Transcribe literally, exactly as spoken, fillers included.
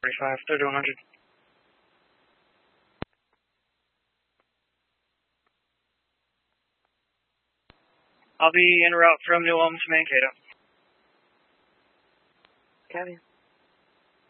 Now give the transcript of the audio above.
forty-five, thirty-one hundred. I'll be en route from New Ulm to Mankato. Copy.